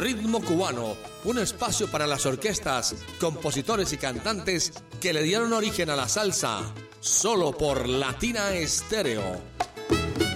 ritmo cubano, un espacio para las orquestas, compositores y cantantes que le dieron origen a la salsa, solo por Latina Estéreo.